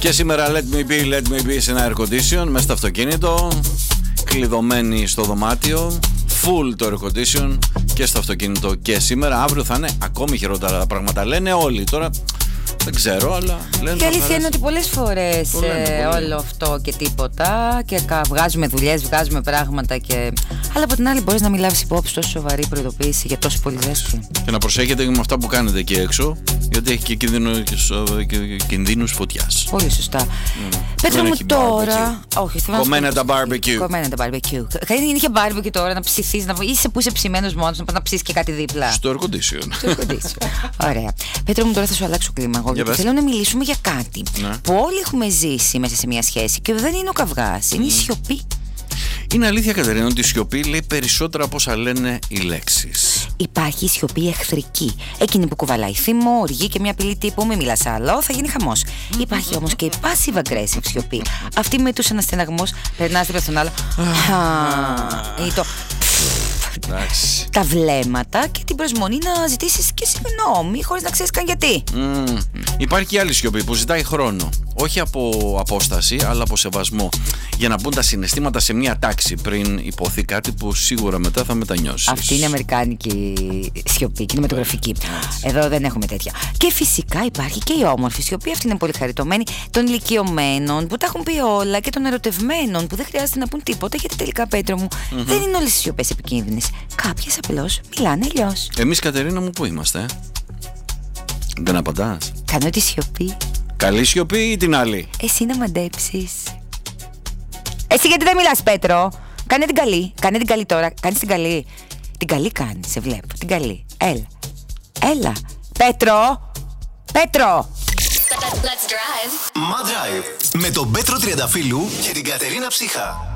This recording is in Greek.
Και σήμερα let me be σε ένα air condition μέσα στο αυτοκίνητο, κλειδωμένοι στο δωμάτιο, full το air condition και στο αυτοκίνητο και σήμερα. Αύριο θα είναι ακόμη χειρότερα τα πράγματα, λένε όλοι. Τώρα δεν ξέρω, αλλά λένε. Και αλήθεια είναι ότι πολλές φορές όλο αυτό και τίποτα. Και βγάζουμε δουλειές, βγάζουμε πράγματα και. Αλλά από την άλλη, μπορείς να μην λάβεις υπόψη τόσο σοβαρή προειδοποίηση για τόσο πολύ ζέστη. Και να προσέχετε με αυτά που κάνετε εκεί έξω, γιατί έχει και κινδύνους φωτιάς. Πολύ σωστά. Πέτρο μου τώρα. Όχι, κομμένα τα barbecue. Κομμένα τα barbecue. Κάνει είχε barbecue τώρα να ψηθείς, να είσαι που είσαι ψημένος μόνος, να πας να ψήσεις και κάτι δίπλα. Στο air condition. Ωραία. Πέτρο μου τώρα θα σου αλλάξω κλίμα. Γιατί θέλω να μιλήσουμε για κάτι που όλοι έχουμε ζήσει μέσα σε μια σχέση και δεν είναι ο καυγάς, είναι η σιωπή. Είναι αλήθεια, Κατερίνα, ότι η σιωπή λέει περισσότερα από όσα λένε οι λέξεις. Υπάρχει η σιωπή εχθρική. Εκείνη που κουβαλάει θυμό, οργή και μια απειλή τύπου μη μιλάς άλλο, θα γίνει χαμός. Υπάρχει όμως και η passive aggressive σιωπή. Αυτή με τους αναστεναγμούς, περνάς δίπλα στον άλλο. Ή το. Τα βλέμματα και την προσμονή να ζητήσεις και συγγνώμη χωρίς να ξέρεις καν γιατί. Υπάρχει και άλλη σιωπή που ζητάει χρόνο. Όχι από απόσταση, αλλά από σεβασμό. Για να μπουν τα συναισθήματα σε μια τάξη πριν υποθεί κάτι που σίγουρα μετά θα μετανιώσεις. Αυτή είναι αμερικάνικη σιωπή, κινηματογραφική. Εδώ δεν έχουμε τέτοια. Και φυσικά υπάρχει και η όμορφη σιωπή. Αυτή είναι πολύ χαριτωμένη των ηλικιωμένων που τα έχουν πει όλα και των ερωτευμένων που δεν χρειάζεται να πούν τίποτα. Γιατί τελικά, Πέτρο μου, δεν είναι όλες οι σιωπές επικίνδυνες. Κάποιες απλώς μιλάνε αλλιώς. Εμείς, Κατερίνα μου, πού είμαστε? Δεν απαντάς? Κάνω τη σιωπή. Καλή σιωπή ή την άλλη? Εσύ να μαντέψεις. Εσύ γιατί δεν μιλάς, Πέτρο? Κάνε την καλή. Κάνε την καλή τώρα. Κάνεις την καλή. Την καλή κάνεις, σε βλέπω. Την καλή. Έλα. Έλα. Πέτρο. Πέτρο. Let's drive. Mad Drive. Με τον Πέτρο Τριανταφύλου και την Κατερίνα Ψυχά.